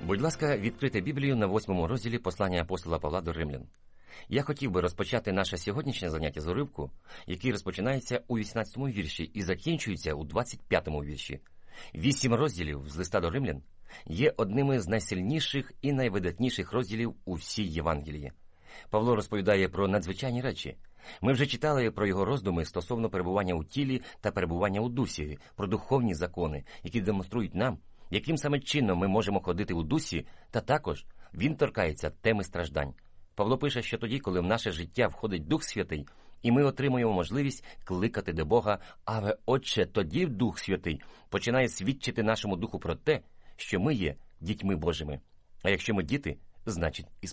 Будь ласка, відкрийте Біблію на 8 розділі послання апостола Павла до Римлян. Я хотів би розпочати наше сьогоднішнє заняття з уривку, який розпочинається у 18-му вірші і закінчується у 25-му вірші. 8 розділів з листа до Римлян є одними з найсильніших і найвидатніших розділів у всій Євангелії. Павло розповідає про надзвичайні речі. Ми вже читали про його роздуми стосовно перебування у тілі та перебування у дусі, про духовні закони, які демонструють нам, яким саме чином ми можемо ходити у дусі, та також він торкається теми страждань. Павло пише, що тоді, коли в наше життя входить Дух Святий, і ми отримуємо можливість кликати до Бога, але, Отче, тоді Дух Святий починає свідчити нашому духу про те, що ми є дітьми Божими. А якщо ми діти, значить і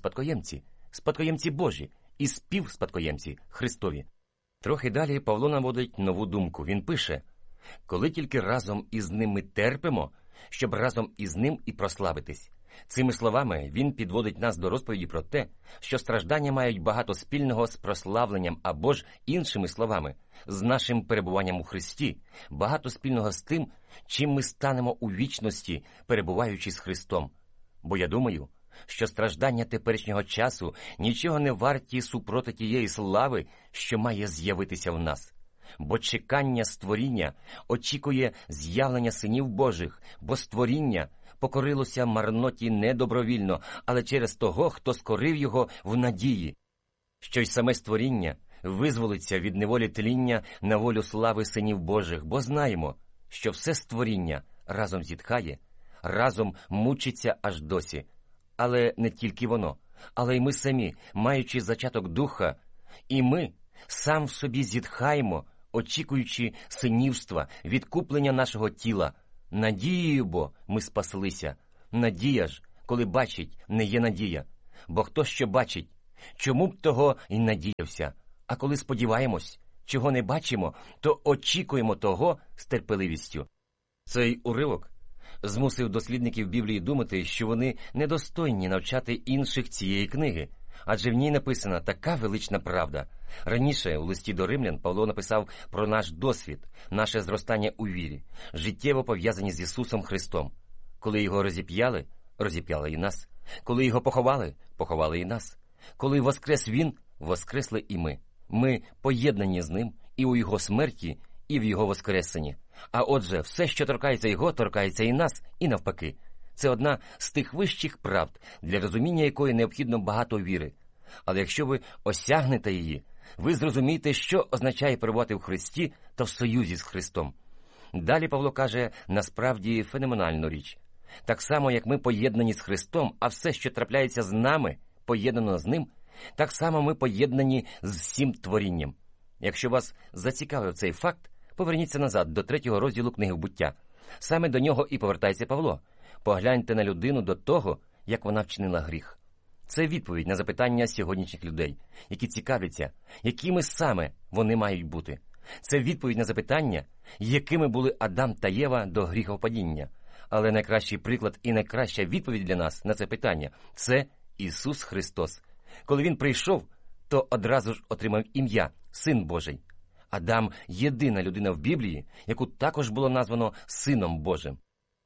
спадкоємці Божі, і співспадкоємці Христові. Трохи далі Павло наводить нову думку. Він пише: «Коли тільки разом із ним ми терпимо, щоб разом із ним і прославитись». Цими словами він підводить нас до розповіді про те, що страждання мають багато спільного з прославленням, або ж, іншими словами, з нашим перебуванням у Христі, багато спільного з тим, чим ми станемо у вічності, перебуваючи з Христом. Бо я думаю, що страждання теперішнього часу нічого не варті супроти тієї слави, що має з'явитися в нас. Бо чекання створіння очікує з'явлення синів Божих, бо створіння покорилося марноті не добровільно, але через того, хто скорив його в надії, що й саме створіння визволиться від неволі тління на волю слави синів Божих, бо знаємо, що все створіння разом зітхає, разом мучиться аж досі. Але не тільки воно, але й ми самі, маючи зачаток духа, і ми сам в собі зітхаємо, очікуючи синівства, відкуплення нашого тіла. Надією бо ми спаслися. Надія ж, коли бачить, не є надія. Бо хто що бачить, чому б того й надіявся? А коли сподіваємось, чого не бачимо, то очікуємо того з терпеливістю. Цей уривок змусив дослідників Біблії думати, що вони недостойні навчати інших цієї книги, адже в ній написана така велична правда. Раніше у листі до Римлян Павло написав про наш досвід, наше зростання у вірі, життєво пов'язані з Ісусом Христом. Коли його розіп'яли, розіп'яли і нас. Коли його поховали, поховали і нас. Коли воскрес він, воскресли і ми. Ми поєднані з ним і у його смерті, і в його воскресенні. А отже, все, що торкається його, торкається і нас, і навпаки. Це одна з тих вищих правд, для розуміння якої необхідно багато віри. Але якщо ви осягнете її, ви зрозумієте, що означає перебувати в Христі та в союзі з Христом. Далі Павло каже насправді феноменальну річ. Так само, як ми поєднані з Христом, а все, що трапляється з нами, поєднано з Ним, так само ми поєднані з всім творінням. Якщо вас зацікавив цей факт, поверніться назад до 3 розділу книги «Буття». Саме до нього і повертається Павло. Погляньте на людину до того, як вона вчинила гріх. Це відповідь на запитання сьогоднішніх людей, які цікавляться, якими саме вони мають бути. Це відповідь на запитання, якими були Адам та Єва до гріхопадіння. Але найкращий приклад і найкраща відповідь для нас на це питання – це Ісус Христос. Коли Він прийшов, то одразу ж отримав ім'я – Син Божий. Адам – єдина людина в Біблії, яку також було названо Сином Божим.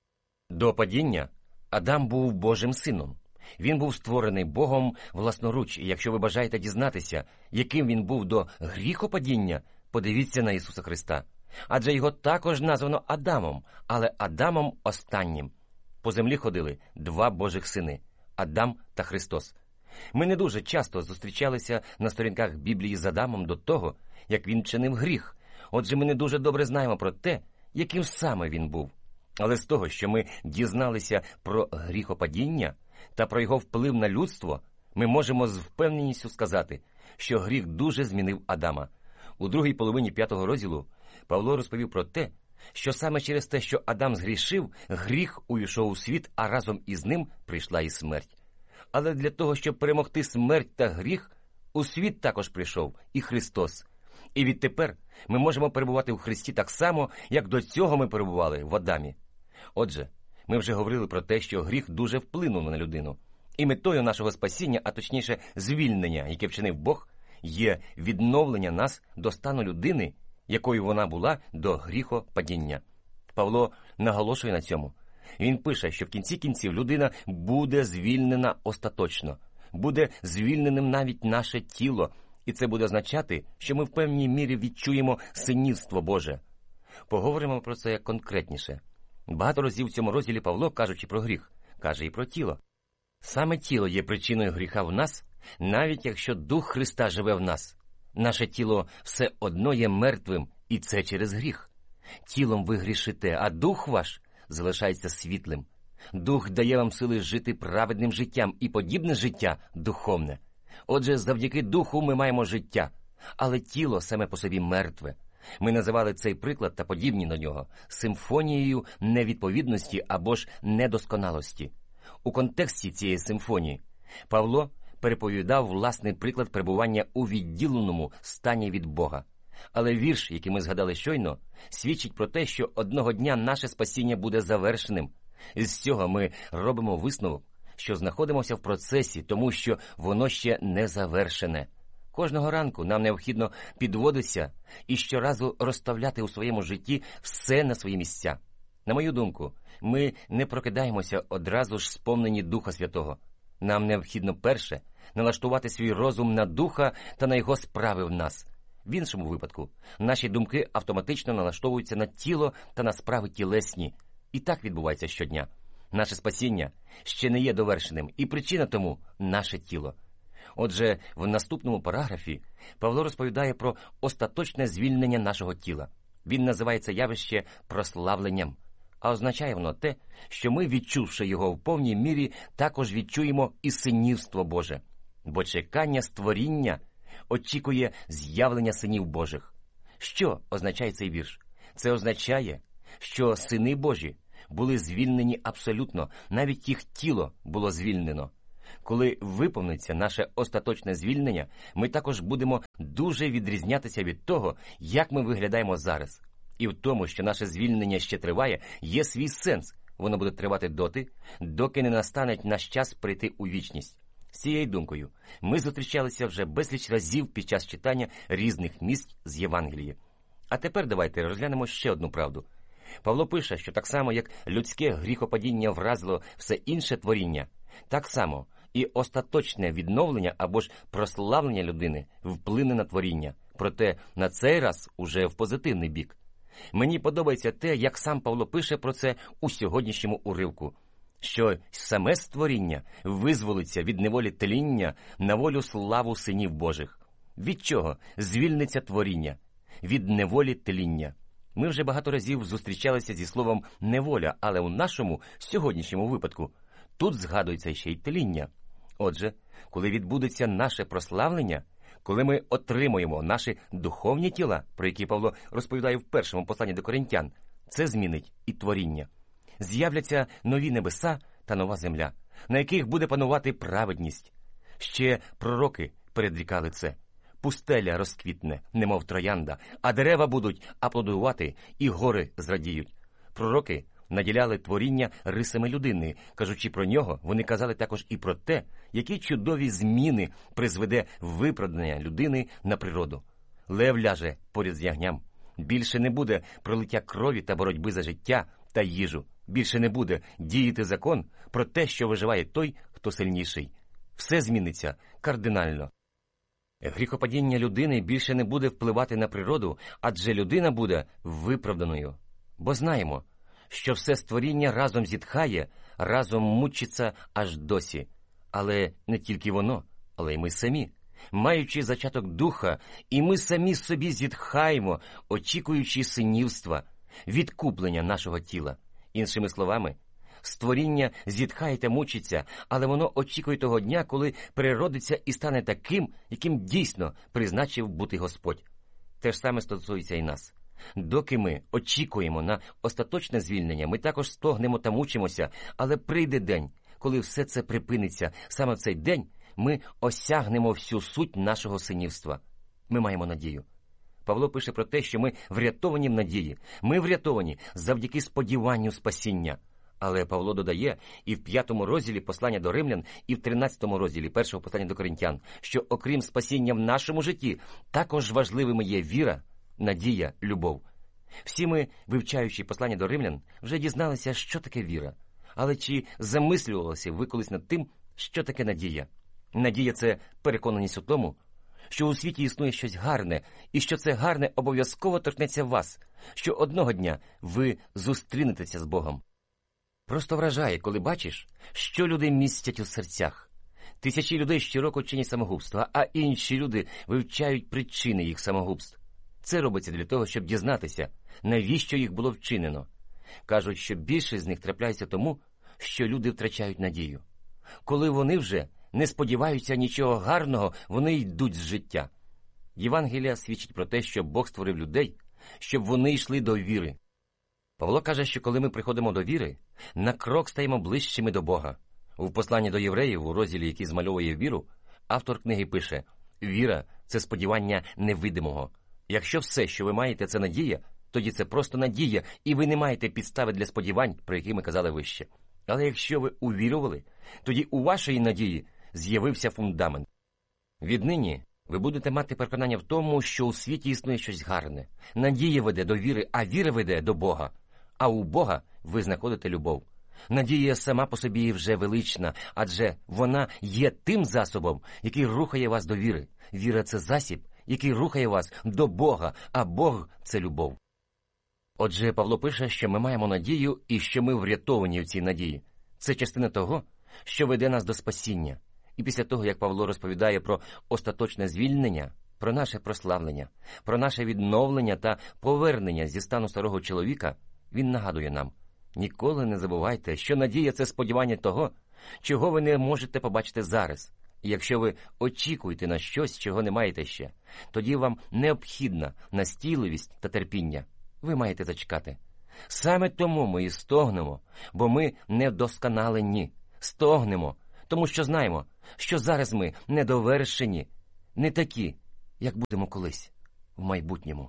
До падіння Адам був Божим сином. Він був створений Богом власноруч, і якщо ви бажаєте дізнатися, яким він був до гріхопадіння, подивіться на Ісуса Христа. Адже його також названо Адамом, але Адамом останнім. По землі ходили 2 Божих сини – Адам та Христос. Ми не дуже часто зустрічалися на сторінках Біблії з Адамом до того, як він чинив гріх. Отже, ми не дуже добре знаємо про те, яким саме він був. Але з того, що ми дізналися про гріхопадіння та про його вплив на людство, ми можемо з впевненістю сказати, що гріх дуже змінив Адама. У другій половині 5 розділу Павло розповів про те, що саме через те, що Адам згрішив, гріх увійшов у світ, а разом із ним прийшла і смерть. Але для того, щоб перемогти смерть та гріх, у світ також прийшов і Христос. І відтепер ми можемо перебувати в Христі так само, як до цього ми перебували в Адамі. Отже, ми вже говорили про те, що гріх дуже вплинув на людину. І метою нашого спасіння, а точніше звільнення, яке вчинив Бог, є відновлення нас до стану людини, якою вона була до гріхопадіння. Павло наголошує на цьому. Він пише, що в кінці кінців людина буде звільнена остаточно, буде звільненим навіть наше тіло, і це буде означати, що ми в певній мірі відчуємо синівство Боже. Поговоримо про це конкретніше. Багато разів в цьому розділі Павло, кажучи про гріх, каже і про тіло. Саме тіло є причиною гріха в нас, навіть якщо Дух Христа живе в нас. Наше тіло все одно є мертвим, і це через гріх. Тілом ви грішите, а дух ваш залишається світлим. Дух дає вам сили жити праведним життям, і подібне життя духовне. Отже, завдяки духу ми маємо життя, але тіло саме по собі мертве. Ми називали цей приклад та подібні до нього симфонією невідповідності або ж недосконалості. У контексті цієї симфонії Павло переповідав власний приклад перебування у відділеному стані від Бога. Але вірш, який ми згадали щойно, свідчить про те, що одного дня наше спасіння буде завершеним. З цього ми робимо висновок, що знаходимося в процесі, тому що воно ще не завершене. Кожного ранку нам необхідно підводитися і щоразу розставляти у своєму житті все на свої місця. На мою думку, ми не прокидаємося одразу ж сповнені Духа Святого. Нам необхідно перше налаштувати свій розум на Духа та на Його справи в нас. В іншому випадку наші думки автоматично налаштовуються на тіло та на справи тілесні. І так відбувається щодня. Наше спасіння ще не є довершеним, і причина тому – наше тіло. Отже, в наступному параграфі Павло розповідає про остаточне звільнення нашого тіла. Він називає це явище прославленням. А означає воно те, що ми, відчувши його в повній мірі, також відчуємо і синівство Боже. Бо чекання створіння очікує з'явлення синів Божих. Що означає цей вірш? Це означає, що сини Божі були звільнені абсолютно, навіть їх тіло було звільнено. Коли виповниться наше остаточне звільнення, ми також будемо дуже відрізнятися від того, як ми виглядаємо зараз. І в тому, що наше звільнення ще триває, є свій сенс. Воно буде тривати доти, доки не настане наш час прийти у вічність. З цією думкою ми зустрічалися вже безліч разів під час читання різних місць з Євангелії. А тепер давайте розглянемо ще одну правду. Павло пише, що так само, як людське гріхопадіння вразило все інше творіння, так само і остаточне відновлення або ж прославлення людини вплине на творіння, проте на цей раз уже в позитивний бік. Мені подобається те, як сам Павло пише про це у сьогоднішньому уривку, що саме створіння визволиться від неволі тління на волю славу синів Божих. Від чого звільниться творіння? Від неволі тління. Ми вже багато разів зустрічалися зі словом «неволя», але у нашому сьогоднішньому випадку тут згадується ще й тління. Отже, коли відбудеться наше прославлення, коли ми отримуємо наші духовні тіла, про які Павло розповідає в першому посланні до Коринтян, це змінить і творіння. З'являться нові небеса та нова земля, на яких буде панувати праведність. Ще пророки передрікали це. Пустеля розквітне, немов троянда, а дерева будуть аплодувати, і гори зрадіють. Пророки наділяли творіння рисами людини. Кажучи про нього, вони казали також і про те, які чудові зміни призведе виправдання людини на природу. Лев ляже поряд з ягням. Більше не буде пролиття крові та боротьби за життя та їжу. Більше не буде діяти закон про те, що виживає той, хто сильніший. Все зміниться кардинально. Гріхопадіння людини більше не буде впливати на природу, адже людина буде виправданою. Бо знаємо, що все створіння разом зітхає, разом мучиться аж досі. Але не тільки воно, але й ми самі. Маючи зачаток духа, і ми самі собі зітхаємо, очікуючи синівства, відкуплення нашого тіла. Іншими словами, створіння зітхає та мучиться, але воно очікує того дня, коли переродиться і стане таким, яким дійсно призначив бути Господь. Те ж саме стосується і нас. Доки ми очікуємо на остаточне звільнення, ми також стогнемо та мучимося, але прийде день, коли все це припиниться. Саме в цей день ми осягнемо всю суть нашого синівства. Ми маємо надію. Павло пише про те, що ми врятовані в надії. Ми врятовані завдяки сподіванню спасіння. Але Павло додає і в 5 розділі послання до римлян, і в 13 розділі першого послання до коринтян, що окрім спасіння в нашому житті, також важливими є віра, надія, любов. Всі ми, вивчаючи послання до римлян, вже дізналися, що таке віра. Але чи замислювалися ви колись над тим, що таке надія? Надія – це переконаність у тому, що у світі існує щось гарне, і що це гарне обов'язково торкнеться вас, що одного дня ви зустрінетеся з Богом. Просто вражає, коли бачиш, що люди містять у серцях. Тисячі людей щороку чинять самогубство, а інші люди вивчають причини їх самогубств. Це робиться для того, щоб дізнатися, навіщо їх було вчинено. Кажуть, що більшість з них трапляється тому, що люди втрачають надію. Коли вони вже не сподіваються нічого гарного, вони йдуть з життя. Євангелія свідчить про те, що Бог створив людей, щоб вони йшли до віри. Павло каже, що коли ми приходимо до віри, на крок стаємо ближчими до Бога. У посланні до євреїв, у розділі, який змальовує віру, автор книги пише: «Віра – це сподівання невидимого». Якщо все, що ви маєте, це надія, тоді це просто надія, і ви не маєте підстави для сподівань, про які ми казали вище. Але якщо ви увірували, тоді у вашої надії з'явився фундамент. Віднині ви будете мати переконання в тому, що у світі існує щось гарне. Надія веде до віри, а віра веде до Бога. А у Бога ви знаходите любов. Надія сама по собі вже велична, адже вона є тим засобом, який рухає вас до віри. Віра – це засіб, який рухає вас до Бога, а Бог – це любов. Отже, Павло пише, що ми маємо надію і що ми врятовані в цій надії. Це частина того, що веде нас до спасіння. І після того, як Павло розповідає про остаточне звільнення, про наше прославлення, про наше відновлення та повернення зі стану старого чоловіка, він нагадує нам: ніколи не забувайте, що надія – це сподівання того, чого ви не можете побачити зараз. І якщо ви очікуєте на щось, чого не маєте ще, тоді вам необхідна настійливість та терпіння. Ви маєте зачекати. Саме тому ми і стогнемо, бо ми недосконалені. Стогнемо, тому що знаємо, що зараз ми недовершені, не такі, як будемо колись в майбутньому.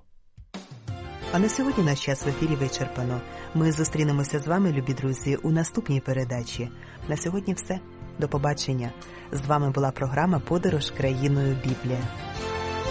А на сьогодні наш час в ефірі вичерпано. Ми зустрінемося з вами, любі друзі, у наступній передачі. На сьогодні все. До побачення. З вами була програма «Подорож країною Біблія».